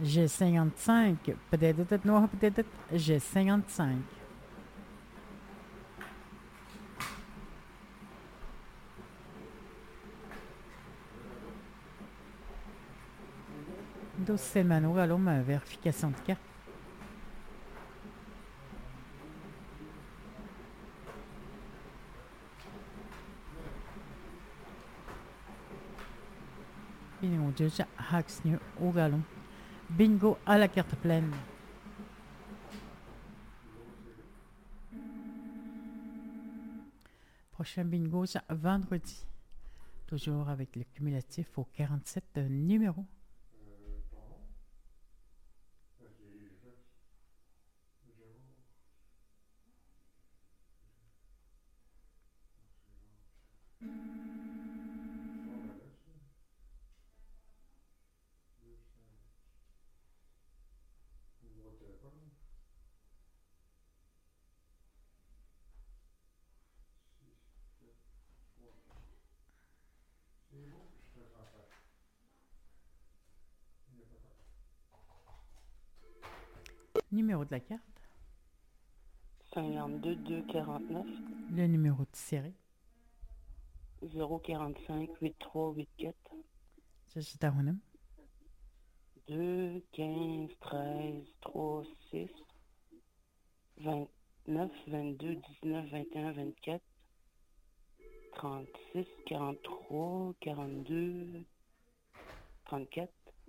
J'ai 55. Peut-être noir, peut-être. J'ai 55. Dos semanas, alors ma vérification de carte. Bingo, déjà, Hacks New au galon. Bingo à la carte pleine. Prochain bingo, c'est vendredi. Toujours avec le cumulatif au 47 numéros. Numéro de la carte. 52 249 Le numéro de série. 045 8384 Ça, c'est à Ronan. 2 15 13 3 6 29 22 19 21 24 36 43 42 34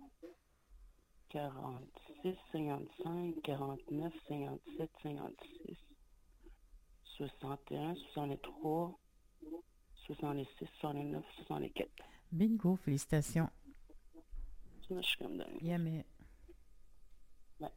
46 55 49 57 56 61 63 66 69 64. Bingo, félicitations. Je suis comme dingue. Yeah, mais... Ouais.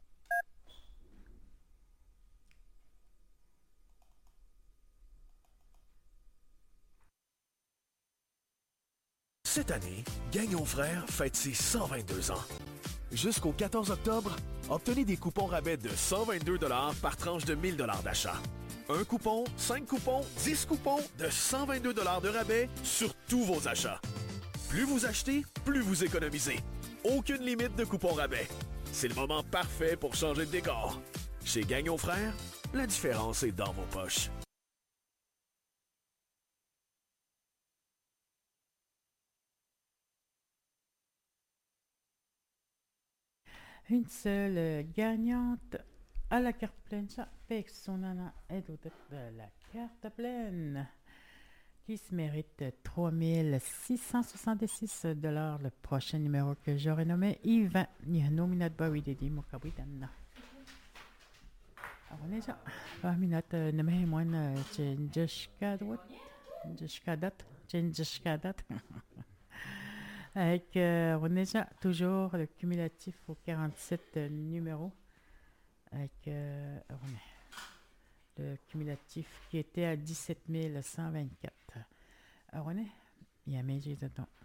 Cette année, Gagnon Frères fête ses 122 ans. Jusqu'au 14 octobre, obtenez des coupons rabais de 122 $ par tranche de 1000 $ d'achat. Un coupon, 5 coupons, 10 coupons de 122 $ de rabais sur tous vos achats. Plus vous achetez, plus vous économisez. Aucune limite de coupons rabais. C'est le moment parfait pour changer de décor. Chez Gagnon Frères, la différence est dans vos poches. Une seule gagnante à la carte pleine. Ça fait que son nana est au tête de la carte pleine. Qui se mérite 3666 $. Le prochain numéro que j'aurais nommé Yvan. Il y a nominat Baridedi Mokawidan. Alors, on est déjà. Nominat nommé moi, Chenjashkadat. Chenjashkadat. Avec on est déjà toujours le cumulatif au 47 numéros. Avec le cumulatif qui était à 17 124. Alors on est, il y a mes dedans.